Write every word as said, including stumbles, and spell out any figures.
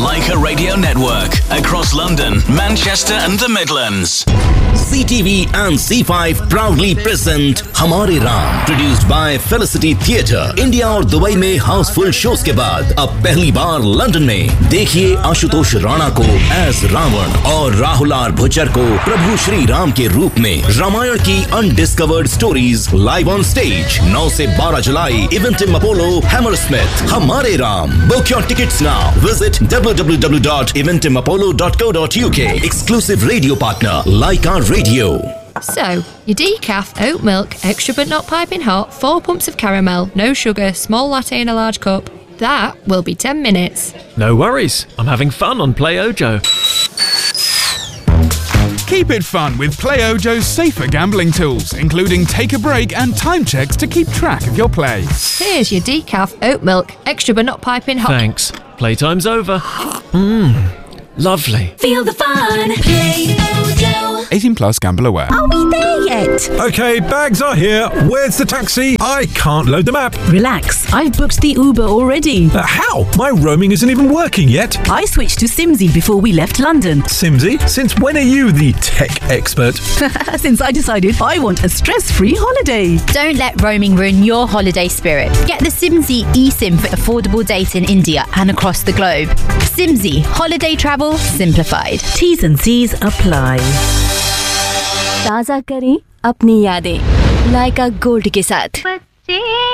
Leica Radio Network across London, Manchester and the Midlands. C T V and C five proudly present हमारे Ram, produced by Felicity Theatre. India और Dubai में Housefull shows के बाद अब पहली बार London में देखिए आशुतोष राणा को एज रावण और राहुल आर भुचर को प्रभु श्री राम के रूप में रामायण की undiscovered stories live on stage नौ से बारह जुलाई इवेंटिम अपोलो हैमरस्मिथ. हमारे Ram. Book your tickets now. Visit w w w dot eventim apollo dot co dot u k. Exclusive radio partner Leica Radio. So, your decaf, oat milk, extra but not piping hot, four pumps of caramel, no sugar, small latte in a large cup. That will be ten minutes. No worries. I'm having fun on Play Ojo. Keep it fun with Play Ojo's safer gambling tools, including take a break and time checks to keep track of your play. Here's your decaf, oat milk, extra but not piping hot. Thanks. Playtime's over. Mmm. Lovely. Feel the fun. Play Ojo. eighteen plus, gamble aware. Are we there yet? Okay, bags are here. Where's the taxi? I can't load the map. Relax, I've booked the Uber already. Uh, how? My roaming isn't even working yet. I switched to Simsy before we left London. Simsy? Since when are you the tech expert? Since I decided I want a stress-free holiday. Don't let roaming ruin your holiday spirit. Get the Simsy eSIM for affordable data in India and across the globe. Simsy, holiday travel simplified. T's and C's apply. ताज़ा करें अपनी यादें लाइका gold के साथ.